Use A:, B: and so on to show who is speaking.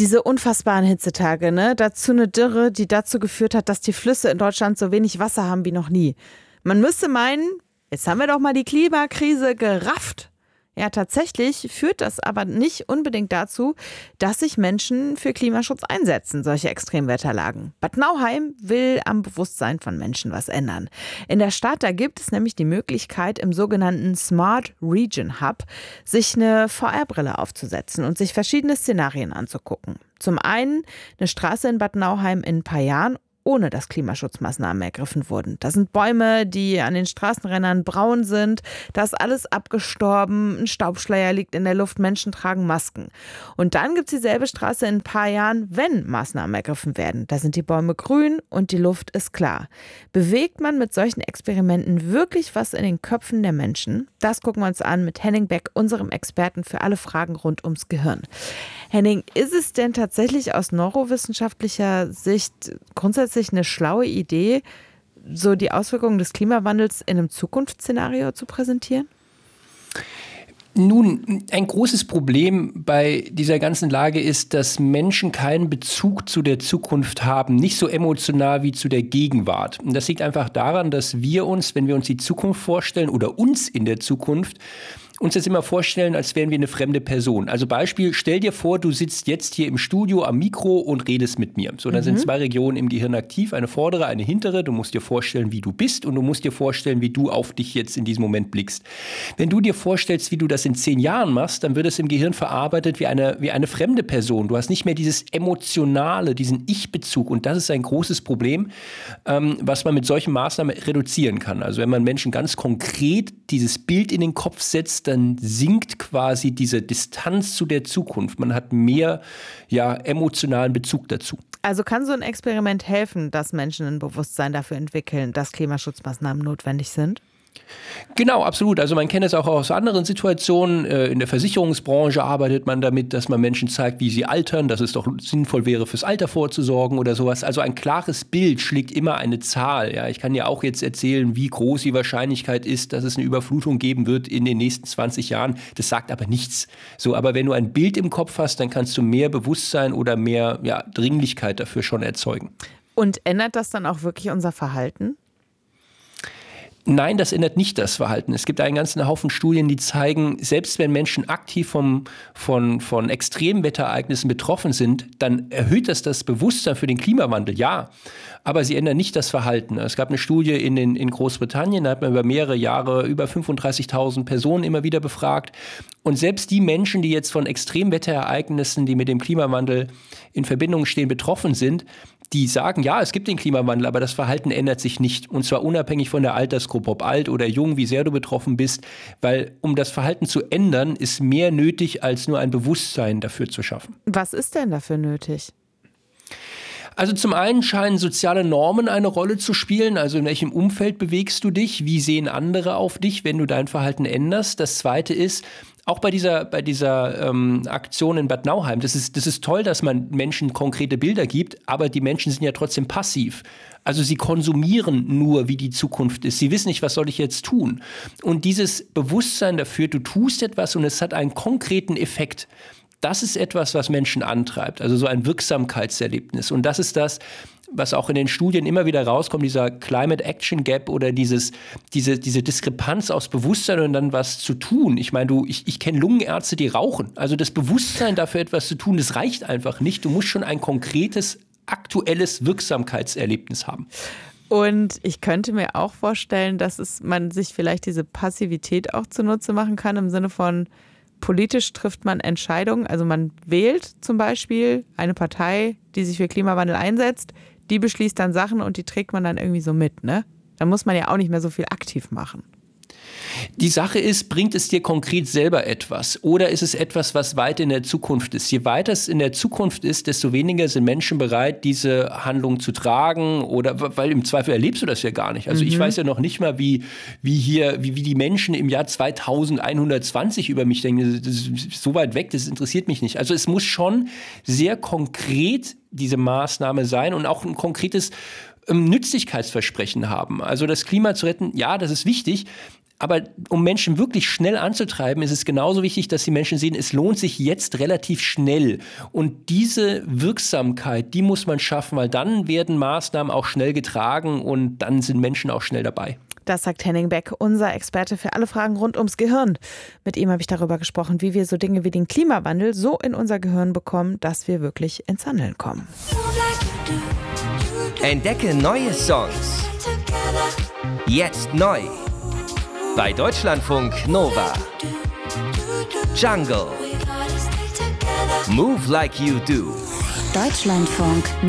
A: Diese unfassbaren Hitzetage, ne? Dazu eine Dürre, die dazu geführt hat, dass die Flüsse in Deutschland so wenig Wasser haben wie noch nie. Man müsste meinen, jetzt haben wir doch mal die Klimakrise gerafft. Ja, tatsächlich führt das aber nicht unbedingt dazu, dass sich Menschen für Klimaschutz einsetzen, solche Extremwetterlagen. Bad Nauheim will am Bewusstsein von Menschen was ändern. In der Stadt, da gibt es nämlich die Möglichkeit, im sogenannten Smart Region Hub sich eine VR-Brille aufzusetzen und sich verschiedene Szenarien anzugucken. Zum einen eine Straße in Bad Nauheim in ein paar Jahren, ohne dass Klimaschutzmaßnahmen ergriffen wurden. Da sind Bäume, die an den Straßenrändern braun sind. Da ist alles abgestorben, ein Staubschleier liegt in der Luft, Menschen tragen Masken. Und dann gibt es dieselbe Straße in ein paar Jahren, wenn Maßnahmen ergriffen werden. Da sind die Bäume grün und die Luft ist klar. Bewegt man mit solchen Experimenten wirklich was in den Köpfen der Menschen? Das gucken wir uns an mit Henning Beck, unserem Experten für alle Fragen rund ums Gehirn. Henning, ist es denn tatsächlich aus neurowissenschaftlicher Sicht grundsätzlich eine schlaue Idee, so die Auswirkungen des Klimawandels in einem Zukunftsszenario zu präsentieren?
B: Nun, ein großes Problem bei dieser ganzen Lage ist, dass Menschen keinen Bezug zu der Zukunft haben, nicht so emotional wie zu der Gegenwart. Und das liegt einfach daran, dass wir uns, wenn wir uns die Zukunft vorstellen oder uns in der Zukunft, uns das immer vorstellen, als wären wir eine fremde Person. Also Beispiel, stell dir vor, du sitzt jetzt hier im Studio am Mikro und redest mit mir. So, dann sind zwei Regionen im Gehirn aktiv, eine vordere, eine hintere. Du musst dir vorstellen, wie du bist und du musst dir vorstellen, wie du auf dich jetzt in diesem Moment blickst. Wenn du dir vorstellst, wie du das in 10 Jahren machst, dann wird es im Gehirn verarbeitet wie eine fremde Person. Du hast nicht mehr dieses Emotionale, diesen Ich-Bezug. Und das ist ein großes Problem, was man mit solchen Maßnahmen reduzieren kann. Also wenn man Menschen ganz konkret dieses Bild in den Kopf setzt, dann sinkt quasi diese Distanz zu der Zukunft. Man hat mehr emotionalen Bezug dazu.
A: Also kann so ein Experiment helfen, dass Menschen ein Bewusstsein dafür entwickeln, dass Klimaschutzmaßnahmen notwendig sind?
B: Genau, absolut. Also man kennt es auch aus anderen Situationen. In der Versicherungsbranche arbeitet man damit, dass man Menschen zeigt, wie sie altern, dass es doch sinnvoll wäre, fürs Alter vorzusorgen oder sowas. Also ein klares Bild schlägt immer eine Zahl. Ja, ich kann ja auch jetzt erzählen, wie groß die Wahrscheinlichkeit ist, dass es eine Überflutung geben wird in den nächsten 20 Jahren. Das sagt aber nichts. So, aber wenn du ein Bild im Kopf hast, dann kannst du mehr Bewusstsein oder mehr Dringlichkeit dafür schon erzeugen.
A: Und ändert das dann auch wirklich unser Verhalten?
B: Nein, das ändert nicht das Verhalten. Es gibt einen ganzen Haufen Studien, die zeigen, selbst wenn Menschen aktiv von Extremwetterereignissen betroffen sind, dann erhöht das Bewusstsein für den Klimawandel, ja. Aber sie ändern nicht das Verhalten. Es gab eine Studie in Großbritannien, da hat man über mehrere Jahre über 35.000 Personen immer wieder befragt. Und selbst die Menschen, die jetzt von Extremwetterereignissen, die mit dem Klimawandel in Verbindung stehen, betroffen sind, die sagen, ja, es gibt den Klimawandel, aber das Verhalten ändert sich nicht. Und zwar unabhängig von der Altersgruppe, ob alt oder jung, wie sehr du betroffen bist. Weil um das Verhalten zu ändern, ist mehr nötig, als nur ein Bewusstsein dafür zu schaffen.
A: Was ist denn dafür nötig?
B: Also zum einen scheinen soziale Normen eine Rolle zu spielen. Also in welchem Umfeld bewegst du dich? Wie sehen andere auf dich, wenn du dein Verhalten änderst? Das Zweite ist, auch bei dieser Aktion in Bad Nauheim, das ist toll, dass man Menschen konkrete Bilder gibt, aber die Menschen sind ja trotzdem passiv. Also sie konsumieren nur, wie die Zukunft ist. Sie wissen nicht, was soll ich jetzt tun? Und dieses Bewusstsein dafür, du tust etwas und es hat einen konkreten Effekt. Das ist etwas, was Menschen antreibt, also so ein Wirksamkeitserlebnis. Und das ist das, was auch in den Studien immer wieder rauskommt, dieser Climate Action Gap oder diese Diskrepanz aus Bewusstsein und dann was zu tun. Ich meine, ich kenne Lungenärzte, die rauchen. Also das Bewusstsein dafür, etwas zu tun, das reicht einfach nicht. Du musst schon ein konkretes, aktuelles Wirksamkeitserlebnis haben.
A: Und ich könnte mir auch vorstellen, dass man sich vielleicht diese Passivität auch zunutze machen kann, im Sinne von, politisch trifft man Entscheidungen. Also man wählt zum Beispiel eine Partei, die sich für Klimawandel einsetzt, die beschließt dann Sachen und die trägt man dann irgendwie so mit, ne? Da muss man ja auch nicht mehr so viel aktiv machen.
B: Die Sache ist, bringt es dir konkret selber etwas oder ist es etwas, was weit in der Zukunft ist? Je weiter es in der Zukunft ist, desto weniger sind Menschen bereit, diese Handlung zu tragen oder, weil im Zweifel erlebst du das ja gar nicht. Also ich weiß ja noch nicht mal, wie die Menschen im Jahr 2120 über mich denken. Das ist so weit weg, das interessiert mich nicht. Also es muss schon sehr konkret diese Maßnahme sein und auch ein konkretes Nützlichkeitsversprechen haben. Also das Klima zu retten, ja, das ist wichtig. Aber um Menschen wirklich schnell anzutreiben, ist es genauso wichtig, dass die Menschen sehen, es lohnt sich jetzt relativ schnell. Und diese Wirksamkeit, die muss man schaffen, weil dann werden Maßnahmen auch schnell getragen und dann sind Menschen auch schnell dabei.
A: Das sagt Henning Beck, unser Experte für alle Fragen rund ums Gehirn. Mit ihm habe ich darüber gesprochen, wie wir so Dinge wie den Klimawandel so in unser Gehirn bekommen, dass wir wirklich ins Handeln kommen.
C: Entdecke neue Songs. Jetzt neu. Bei Deutschlandfunk Nova. Jungle. Move Like You Do.
D: Deutschlandfunk Nova.